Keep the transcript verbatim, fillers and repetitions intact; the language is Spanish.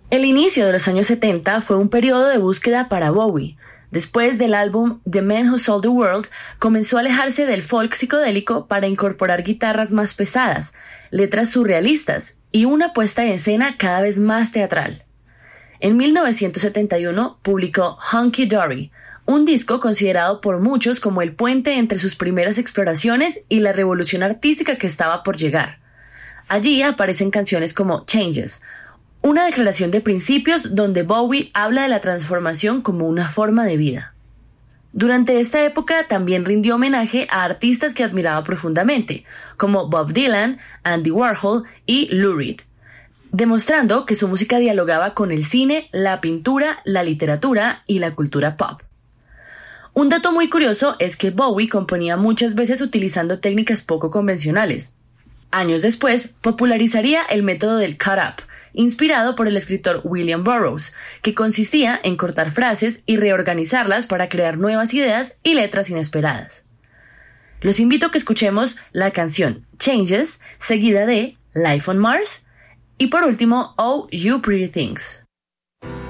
El inicio de los años setenta fue un periodo de búsqueda para Bowie. Después del álbum The Man Who Sold the World, comenzó a alejarse del folk psicodélico para incorporar guitarras más pesadas, letras surrealistas y una puesta en escena cada vez más teatral. En mil novecientos setenta y uno publicó Hunky Dory, un disco considerado por muchos como el puente entre sus primeras exploraciones y la revolución artística que estaba por llegar. Allí aparecen canciones como Changes, una declaración de principios donde Bowie habla de la transformación como una forma de vida. Durante esta época también rindió homenaje a artistas que admiraba profundamente, como Bob Dylan, Andy Warhol y Lou Reed, demostrando que su música dialogaba con el cine, la pintura, la literatura y la cultura pop. Un dato muy curioso es que Bowie componía muchas veces utilizando técnicas poco convencionales. Años después, popularizaría el método del cut-up, inspirado por el escritor William Burroughs, que consistía en cortar frases y reorganizarlas para crear nuevas ideas y letras inesperadas. Los invito a que escuchemos la canción Changes, seguida de Life on Mars, y por último, Oh You Pretty Things.